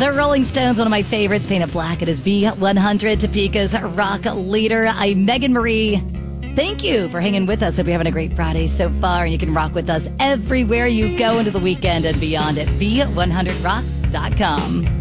The Rolling Stones, one of my favorites, painted black. It is V100, Topeka's rock leader. I'm Megan Marie. Thank you for hanging with us. Hope you're having a great Friday so far, and you can rock with us everywhere you go into the weekend and beyond at V100rocks.com.